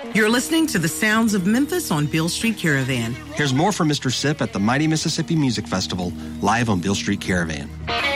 You're listening to the sounds of Memphis on Beale Street Caravan. Here's more from Mr. Sip at the Mighty Mississippi Music Festival, live on Beale Street Caravan.